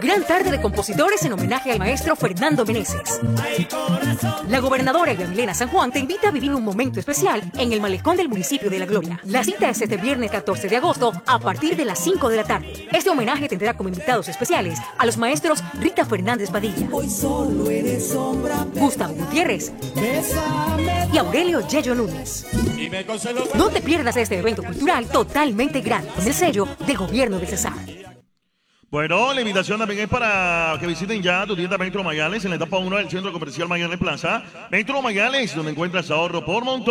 Gran tarde de compositores en homenaje al maestro Fernando Meneses. La gobernadora Yamilena San Juan te invita a vivir un momento especial en el malecón del municipio de La Gloria. La cita es este viernes 14 de agosto a partir de las 5 de la tarde. Este homenaje tendrá como invitados especiales a los maestros Rita Fernández Padilla, Gustavo Gutiérrez y Aurelio Yello Núñez. No te pierdas este evento cultural totalmente gratis con el sello del gobierno de Cesar. Bueno, la invitación también es para que visiten ya tu tienda Metro Mayales en la etapa 1 del Centro Comercial Mayales Plaza. Metro Mayales, donde encuentras ahorro por montón.